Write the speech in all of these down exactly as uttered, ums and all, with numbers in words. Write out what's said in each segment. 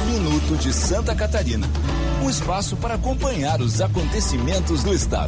Minuto de Santa Catarina. Um espaço para acompanhar os acontecimentos do estado.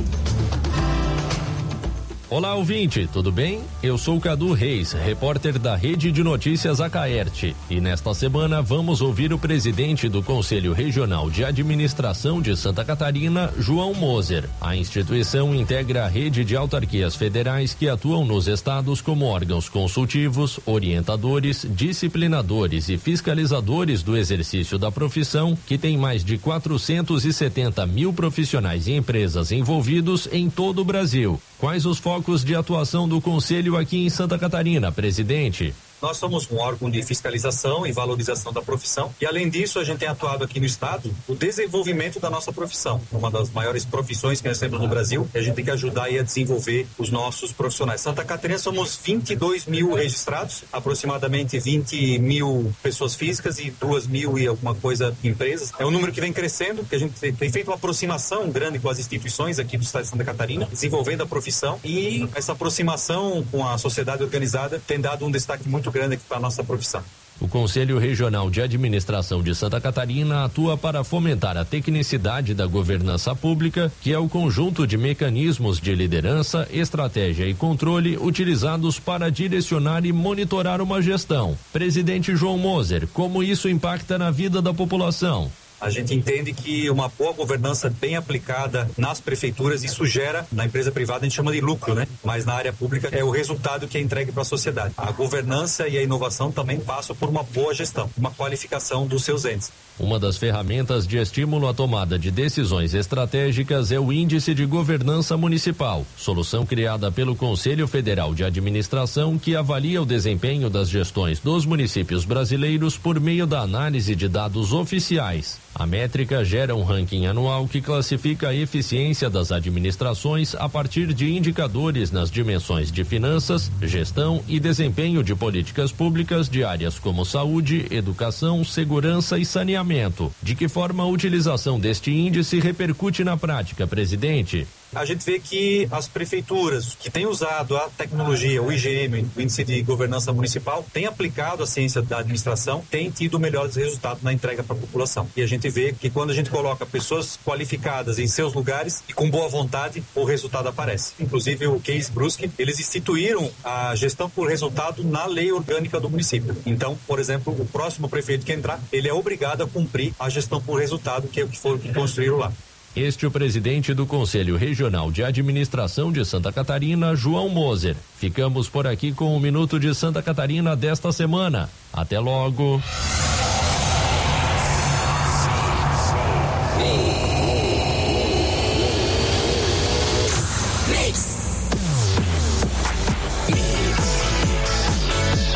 Olá, ouvinte, tudo bem? Eu sou Cadu Reis, repórter da Rede de Notícias Acaerte, e nesta semana vamos ouvir o presidente do Conselho Regional de Administração de Santa Catarina, João Moser. A instituição integra a rede de autarquias federais que atuam nos estados como órgãos consultivos, orientadores, disciplinadores e fiscalizadores do exercício da profissão, que tem mais de quatrocentos e setenta mil profissionais e empresas envolvidos em todo o Brasil. Quais os focos de atuação do Conselho aqui em Santa Catarina, presidente? Nós somos um órgão de fiscalização e valorização da profissão e, além disso, a gente tem atuado aqui no estado o desenvolvimento da nossa profissão. Uma das maiores profissões que nós temos no Brasil, e a gente tem que ajudar aí a desenvolver os nossos profissionais. Santa Catarina somos vinte e dois mil registrados, aproximadamente vinte mil pessoas físicas e duas mil e alguma coisa empresas. É um número que vem crescendo, que a gente tem feito uma aproximação grande com as instituições aqui do estado de Santa Catarina, desenvolvendo a profissão, e essa aproximação com a sociedade organizada tem dado um destaque muito grande aqui para a nossa profissão. O Conselho Regional de Administração de Santa Catarina atua para fomentar a tecnicidade da governança pública, que é o conjunto de mecanismos de liderança, estratégia e controle utilizados para direcionar e monitorar uma gestão. Presidente João Moser, como isso impacta na vida da população? A gente entende que uma boa governança bem aplicada nas prefeituras, isso gera, na empresa privada a gente chama de lucro, né? Mas na área pública é o resultado que é entregue para a sociedade. A governança e a inovação também passam por uma boa gestão, uma qualificação dos seus entes. Uma das ferramentas de estímulo à tomada de decisões estratégicas é o Índice de Governança Municipal, solução criada pelo Conselho Federal de Administração, que avalia o desempenho das gestões dos municípios brasileiros por meio da análise de dados oficiais. A métrica gera um ranking anual que classifica a eficiência das administrações a partir de indicadores nas dimensões de finanças, gestão e desempenho de políticas públicas de áreas como saúde, educação, segurança e saneamento. De que forma a utilização deste índice repercute na prática, presidente? A gente vê que as prefeituras que têm usado a tecnologia, o I G M, o Índice de Governança Municipal, têm aplicado a ciência da administração, têm tido melhores resultados na entrega para a população. E a gente vê que quando a gente coloca pessoas qualificadas em seus lugares e com boa vontade, o resultado aparece. Inclusive o Case Brusque, eles instituíram a gestão por resultado na lei orgânica do município. Então, por exemplo, o próximo prefeito que entrar, ele é obrigado a cumprir a gestão por resultado, que é o que foi construído lá. Este é o presidente do Conselho Regional de Administração de Santa Catarina, João Moser. Ficamos por aqui com o Minuto de Santa Catarina desta semana. Até logo.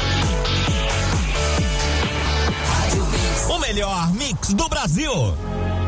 O melhor mix do Brasil.